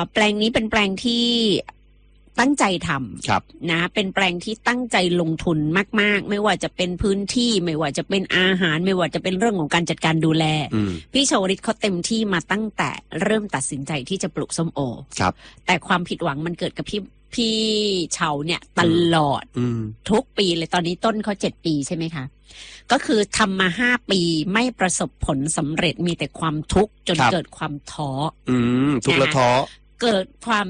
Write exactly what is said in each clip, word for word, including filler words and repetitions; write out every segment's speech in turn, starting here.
แปลงนี้เป็นแปลงที่ตั้งใจทำนะเป็นแปลงที่ตั้งใจลงทุนมากๆไม่ว่าจะเป็นพื้นที่ไม่ว่าจะเป็นอาหารไม่ว่าจะเป็นเรื่องของการจัดการดูแลพี่ชวลิตเขาเต็มที่มาตั้งแต่เริ่มตัดสินใจที่จะปลูกส้มโอแต่ความผิดหวังมันเกิดกับพี่พี่เฉาเนี่ยตลอดทุกปีเลยตอนนี้ต้นเขาเจ็ดปีใช่ไหมคะก็คือทำมาห้าปีไม่ประสบผลสำเร็จมีแต่ความทุกข์จนเกิดความท้อทุกข์และท้อเกิดความ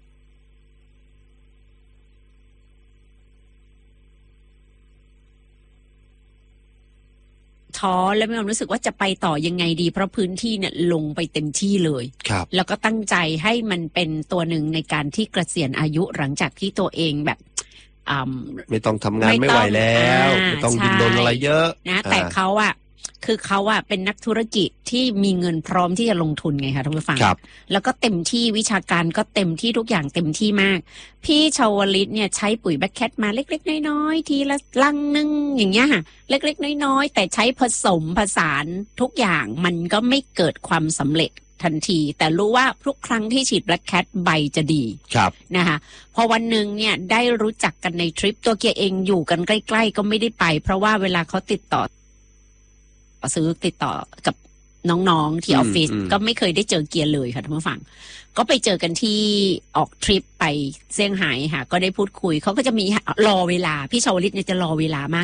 ท้อและมีความรู้สึกว่าจะไปต่อยังไงดีเพราะพื้นที่เนี่ยลงไปเต็มที่เลยแล้วก็ตั้งใจให้มันเป็นตัวหนึ่งในการที่เกษียณอายุหลังจากที่ตัวเองแบบไม่ต้องทำงานไม่ไหวแล้วไม่ต้องดิ้นรนอะไรเยอะนะแต่เขาอะคือเขาอะเป็นนักธุรกิจที่มีเงินพร้อมที่จะลงทุนไงคะท่านผู้ฟังแล้วก็เต็มที่วิชาการก็เต็มที่ทุกอย่างเต็มที่มากพี่ชาวลิตเนี่ยใช้ปุ๋ยแบคแคทมาเล็กๆน้อยๆทีละลังนึงอย่างเงี้ยค่ะเล็กๆน้อยๆแต่ใช้ผสมผสานทุกอย่างมันก็ไม่เกิดความสำเร็จทันทีแต่รู้ว่าทุกครั้งที่ฉีดแบล็คแคทใบจะดีนะคะพอวันหนึ่งเนี่ยได้รู้จักกันในทริปตัวเกียร์เองอยู่กันใกล้ๆก็ไม่ได้ไปเพราะว่าเวลาเขาติดต่อซื้อติดต่อกับน้องๆที่ออฟฟิศก็ไม่เคยได้เจอเกียร์เลยค่ะท่านผู้ฟังก็ไปเจอกันที่ออกทริปไปเซี่ยงไฮ้ค่ะก็ได้พูดคุยเขาก็จะมีรอเวลาพี่ชาวลิตเนี่ยจะรอเวลามาก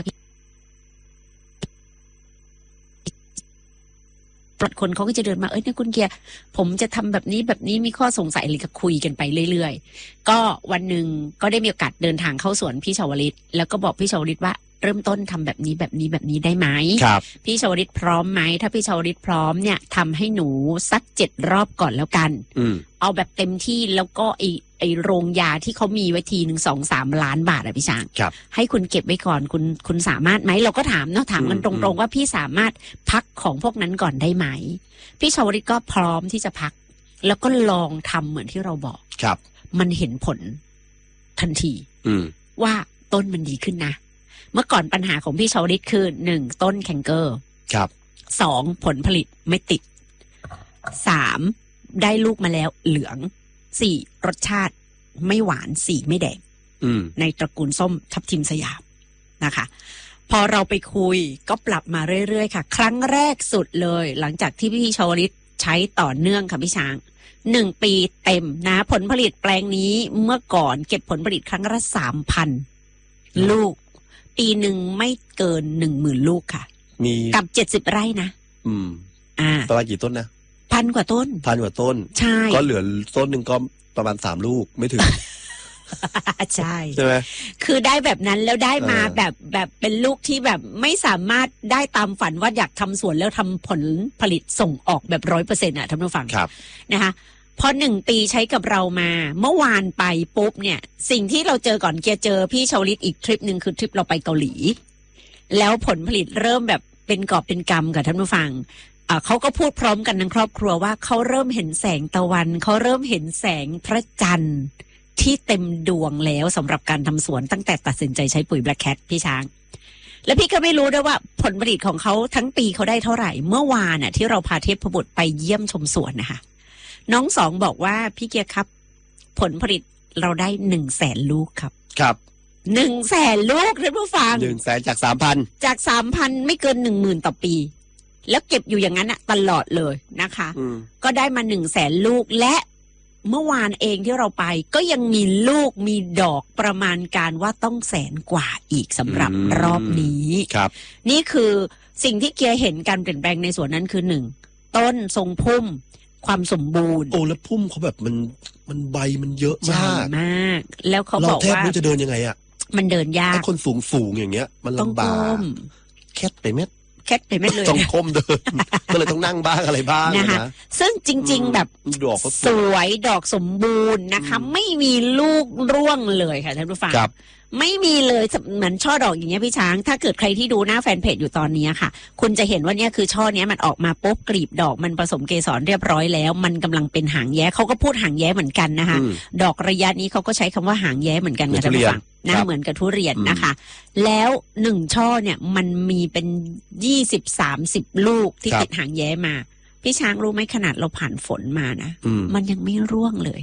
ปลดคนเขาก็จะเดินมาเอ้ยเนี่ยคุณเกียร์ผมจะทำแบบนี้แบบนี้มีข้อสงสัยอะไรก็คุยกันไปเรื่อยๆก็วันหนึ่งก็ได้มีโอกาสเดินทางเข้าสวนพี่ชาวลิตแล้วก็บอกพี่ชาวลิตว่าเริ่มต้นทำแบบนี้แบบนี้แบบนี้ได้ไหมพี่ชาวลิตพร้อมไหมถ้าพี่ชาวลิตพร้อมเนี่ยทำให้หนูสักเจ็ดรอบก่อนแล้วกันเอาแบบเต็มที่แล้วก็ไอไอโรงยาที่เขามีไว้ทีหนึ่งสองสามล้านบาทอะพี่ช้างให้คุณเก็บไว้ก่อนคุณคุณสามารถไหมเราก็ถามเนาะถามกันตรงๆว่าพี่สามารถพักของพวกนั้นก่อนได้ไหมพี่ชาวลิตก็พร้อมที่จะพักแล้วก็ลองทำเหมือนที่เราบอกมันเห็นผลทันทีว่าต้นมันดีขึ้นนะเมื่อก่อนปัญหาของพี่ชาวลิตคือหนึ่งต้นแคนเกอร์ครับสองผลผลิตไม่ติดสามได้ลูกมาแล้วเหลืองสี่รสชาติไม่หวานสี่ไม่แดงในตระกูลส้มทับทิมสยามนะคะพอเราไปคุยก็ปรับมาเรื่อยๆค่ะครั้งแรกสุดเลยหลังจากที่พี่ชาวลิตใช้ต่อเนื่องค่ะพี่ช้างหนึ่งปีเต็มนะผลผลิตแปลงนี้เมื่อก่อนเก็บผลผลิตครั้งละสามพันลูกปีหนึ่งไม่เกินหนึ่งหมื่นลูกค่ะมีกับเจ็ดสิบไร่นะอืมอ่าประมาณกี่ต้นนะพันกว่าต้นพันกว่าต้นใช่ก็เหลือต้นหนึ่งก็ประมาณสามลูกไม่ถึงใช่ใช่ไหมคือได้แบบนั้นแล้วได้มาแบบแบบเป็นลูกที่แบบไม่สามารถได้ตามฝันว่าอยากทำสวนแล้วทำผลผลิตส่งออกแบบร้อยเปอร์เซ็นต์อ่ะท่านผู้ฟังนะคะพอหนึ่งปีใช้กับเรามาเมื่อวานไปปุ๊บเนี่ยสิ่งที่เราเจอก่อนเกียร์เจอพี่ชาวลิตอีกทริปหนึ่งคือทริปเราไปเกาหลีแล้วผลผลิตเริ่มแบบเป็นกอบเป็นกำกับท่านผู้ฟังอ่าเขาก็พูดพร้อมกันทั้งครอบครัวว่าเขาเริ่มเห็นแสงตะวันเขาเริ่มเห็นแสงพระจันทร์ที่เต็มดวงแล้วสำหรับการทำสวนตั้งแต่ตัดสินใจใช้ปุ๋ยแบล็คแคทพี่ช้างแล้วพี่ก็ไม่รู้ด้วยว่าผลผลิตของเขาทั้งปีเขาได้เท่าไหร่เมื่อวานน่ะที่เราพาเทพบุตรไปเยี่ยมชมสวนนะคะน้องสองบอกว่าพี่เกียร์ครับผลผลิตเราได้หนึ่งแสนลูกครับครับหนึ่งแสนลูกท่านผู้ฟังหนึ่งแสนจากสามพันจากสามพันไม่เกินหนึ่งหมื่นต่อปีแล้วเก็บอยู่อย่างนั้นอะตลอดเลยนะคะก็ได้มาหนึ่งแสนลูกและเมื่อวานเองที่เราไปก็ยังมีลูกมีดอกประมาณการว่าต้องแสนกว่าอีกสำหรับรอบนี้ครับนี่คือสิ่งที่เกียร์เห็นการเปลี่ยนแปลงในสวนนั้นคือหนึ่งต้นทรงพุ่มความสมบูรณ์โอ้แล้วพุ่มเขาแบบมันมันใบมันเยอะมากมากแล้วเขาบอกว่าเราแทบไม่จะเดินยังไงอ่ะมันเดินยากถ้าคนสูงสูงอย่างเงี้ยมันลำบากแค่ไปเม็ดแค่ไปเม็ดเลยต้องก้มเดินก็เลยต้องนั่งบ้างอะไรบ้างนะซึ่งจริงๆแบบสวยดอกสมบูรณ์นะคะไม่มีลูกร่วงเลยค่ะท่านผู้ฟังไม่มีเลยเหมือนช่อดอกอย่างเงี้ยพี่ช้างถ้าเกิดใครที่ดูหน้าแฟนเพจอยู่ตอนนี้ค่ะคุณจะเห็นว่าเนี่ยคือช่อเนี้ยมันออกมาปุ๊บกลีบดอกมันผสมเกสรเรียบร้อยแล้วมันกำลังเป็นหางแย้เขาก็พูดหางแย้เหมือนกันนะคะดอกระยะนี้เขาก็ใช้คำว่าหางแย้เหมือนกันค่ะท่านผู้ฟังนะเหมือนกับทุเรียนนะคะแล้วหนึ่งช่อเนี่ยมันมีเป็นยี่สิบสามสิบลูกที่ติดหางแย้มาพี่ช้างรู้ไหมขนาดเราผ่านฝนมานะมันยังไม่ร่วงเลย